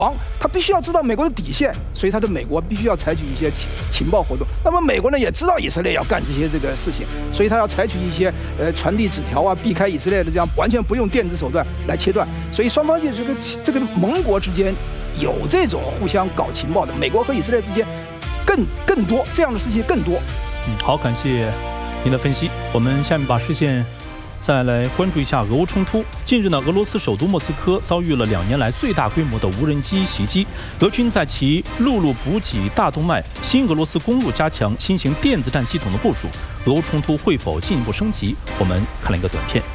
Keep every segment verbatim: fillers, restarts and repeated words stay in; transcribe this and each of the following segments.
他必须要知道美国的底线，所以他在美国必须要采取一些情情报活动。那么美国呢也知道以色列要干这些这个事情，所以他要采取一些呃传递纸条啊，避开以色列的这样完全不用电子手段来切断。所以双方就这个这个盟国之间有这种互相搞情报的，美国和以色列之间更更多这样的事情更多。 嗯，好，感谢您的分析。我们下面把视线再来关注一下俄乌冲突。近日呢，俄罗斯首都莫斯科遭遇了两年来最大规模的无人机袭击。俄军在其陆路补给大动脉新俄罗斯公路加强新型电子战系统的部署。俄乌冲突会否进一步升级？我们看了一个短片。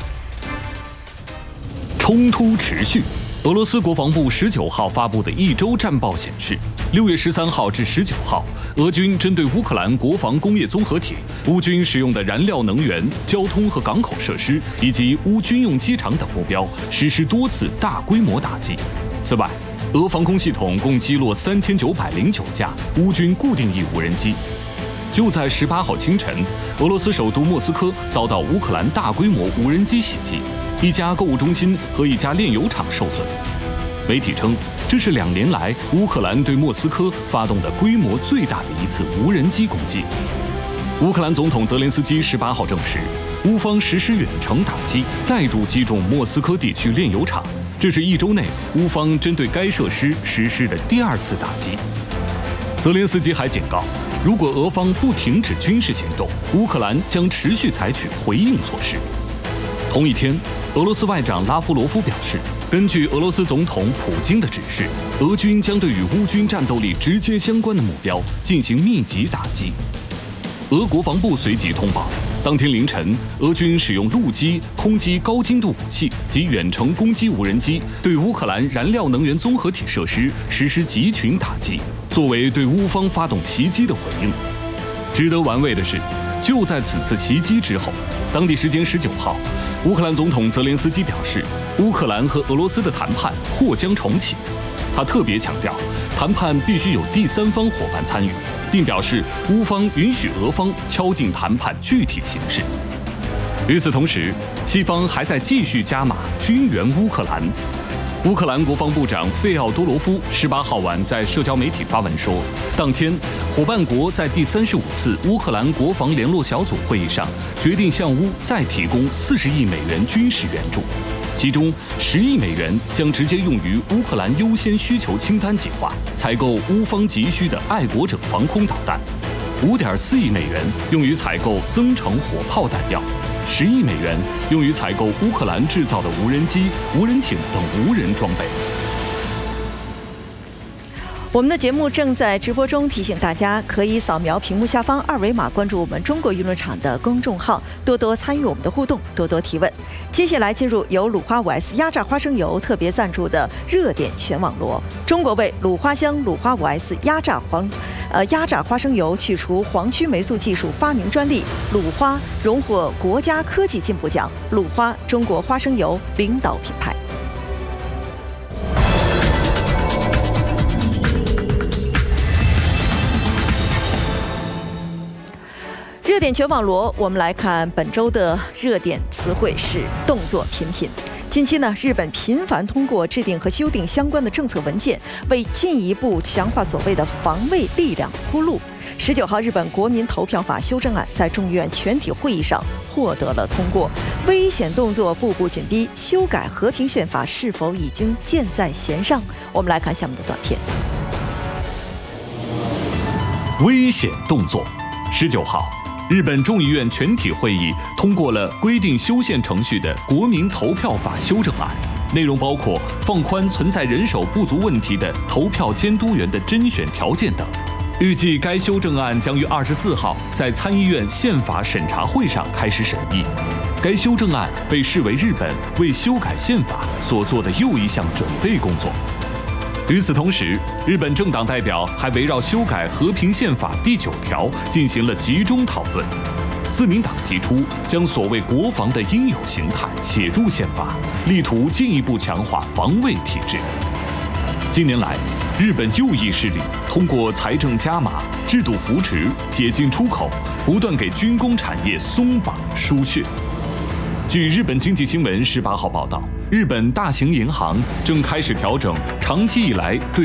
冲突持续。俄罗斯国防部十九号发布的一周战报显示，六月十三号至十九号，俄军针对乌克兰国防工业综合体、乌军使用的燃料能源、交通和港口设施以及乌军用机场等目标实施多次大规模打击。此外，俄防空系统共击落三千九百零九架乌军固定翼无人机。就在十八号清晨，俄罗斯首都莫斯科遭到乌克兰大规模无人机袭击。一家购物中心和一家炼油厂受损。媒体称，这是两年来乌克兰对莫斯科发动的规模最大的一次无人机攻击。乌克兰总统泽连斯基十八号证实，乌方实施远程打击，再度击中莫斯科地区炼油厂，这是一周内乌方针对该设施实施的第二次打击。泽连斯基还警告，如果俄方不停止军事行动，乌克兰将持续采取回应措施。同一天，俄罗斯外长拉夫罗夫表示，根据俄罗斯总统普京的指示，俄军将对与乌军战斗力直接相关的目标进行密集打击。俄国防部随即通报，当天凌晨，俄军使用陆基、空基高精度武器及远程攻击无人机，对乌克兰燃料能源综合体设施实施集群打击，作为对乌方发动袭击的回应。值得玩味的是，就在此次袭击之后，当地时间十九号，乌克兰总统泽连斯基表示，乌克兰和俄罗斯的谈判或将重启。他特别强调，谈判必须有第三方伙伴参与，并表示乌方允许俄方敲定谈判具体形式。与此同时，西方还在继续加码军援乌克兰。乌克兰国防部长费奥多罗夫十八号晚在社交媒体发文说，当天伙伴国在第三十五次乌克兰国防联络小组会议上决定向乌再提供四十亿美元军事援助，其中十亿美元将直接用于乌克兰优先需求清单计划，采购乌方急需的爱国者防空导弹，五点四亿美元用于采购增程火炮弹药。十亿美元用于采购乌克兰制造的无人机、无人艇等无人装备。 我们的节目正在直播中，提醒大家可以扫描屏幕下方二维码，关注我们中国舆论场的公众号，多多参与我们的互动，多多提问。接下来进入由鲁花五 S 压榨花生油特别赞助的热点全网罗。中国为鲁花香鲁花五 S 压榨黄呃压榨花生油去除黄曲霉素技术发明专利，鲁花荣获国家科技进步奖，鲁花中国花生油领导品牌。热点全网罗，我们来看本周的热点词汇是动作频频。近期呢，日本频繁通过制定和修订相关的政策文件，为进一步强化所谓的防卫力量铺路。十九号，日本国民投票法修正案在众议院全体会议上获得了通过。危险动作步步紧逼，修改和平宪法是否已经箭在弦上？我们来看下面的短片。 危险动作。十九号，日本众议院全体会议通过了规定修宪程序的国民投票法修正案，内容包括放宽存在人手不足问题的投票监督员的甄选条件等。预计该修正案将于二十四号在参议院宪法审查会上开始审议。该修正案被视为日本为修改宪法所做的又一项准备工作。与此同时，日本政党代表还围绕修改和平宪法第九条进行了集中讨论。自民党提出将所谓国防的应有形态写入宪法，力图进一步强化防卫体制。近年来，日本右翼势力通过财政加码、制度扶持、解禁出口，不断给军工产业松绑输血。据日本经济新闻十八号报道， 日本大型银行正开始调整长期以来对